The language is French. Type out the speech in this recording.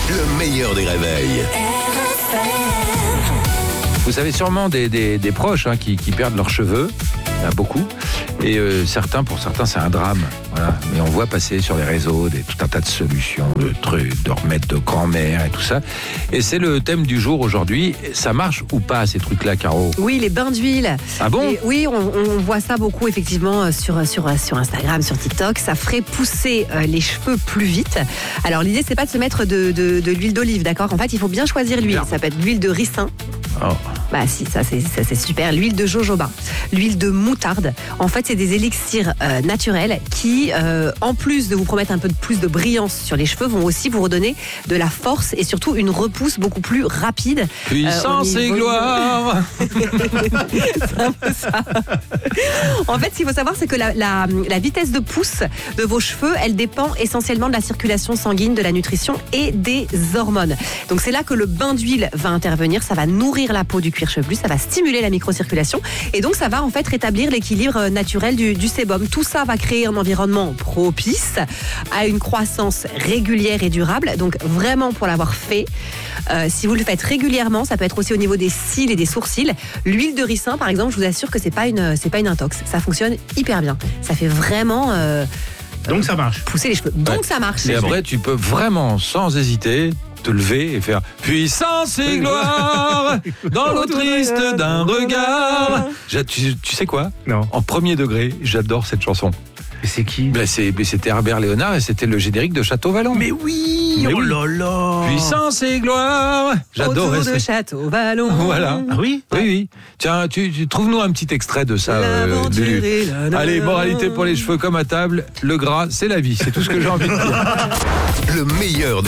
le meilleur des réveils. Vous avez sûrement des proches qui perdent leurs cheveux. Il y en a beaucoup. Et pour certains, c'est un drame. Voilà. Mais on voit passer sur les réseaux tout un tas de solutions, de trucs, de remèdes de grand-mère et tout ça. Et c'est le thème du jour aujourd'hui. Ça marche ou pas, ces trucs-là, Caro ? Oui, les bains d'huile. Ah bon ? Oui, on voit ça beaucoup, effectivement, sur Instagram, sur TikTok. Ça ferait pousser les cheveux plus vite. Alors, l'idée, c'est pas de se mettre de l'huile d'olive, d'accord ? En fait, il faut bien choisir l'huile. Ça peut être l'huile de ricin. Oh. Bah si, ça c'est super. L'huile de jojoba, l'huile de moutarde. En fait, c'est des élixirs naturels qui, en plus de vous promettre un peu plus de brillance sur les cheveux, vont aussi vous redonner de la force et surtout une repousse beaucoup plus rapide. Puissance et gloire. C'est un peu ça. En fait, ce qu'il faut savoir, c'est que la vitesse de pousse de vos cheveux, elle dépend essentiellement de la circulation sanguine, de la nutrition et des hormones. Donc c'est là que le bain d'huile va intervenir. Ça va nourrir la peau du cuir chevelu, ça va stimuler la microcirculation et donc ça va en fait rétablir l'équilibre naturel du sébum. Tout ça va créer un environnement propice à une croissance régulière et durable. Donc vraiment, pour l'avoir fait, si vous le faites régulièrement, ça peut être aussi au niveau des cils et des sourcils. L'huile de ricin, par exemple, je vous assure que c'est pas une intox. Ça fonctionne hyper bien. Ça fait vraiment donc ça marche. Pousser les cheveux. Donc ça marche. Et après, tu peux vraiment, sans hésiter, te lever et faire puissance et gloire dans l'eau triste d'un regard. Tu sais quoi ? Non. En premier degré, j'adore cette chanson. Mais c'est qui ? C'était Herbert Léonard et c'était le générique de Château Vallon. Mais oui, Mais oh oui. là là. Puissance et gloire. J'adore. Autour de Château Vallon. Voilà. Ah oui ? Oui. Tiens, tu trouves-nous un petit extrait de ça, L'aventure Lulu. et la- Allez, moralité pour les cheveux comme à table, le gras, c'est la vie. C'est tout ce que j'ai envie de dire. Le meilleur des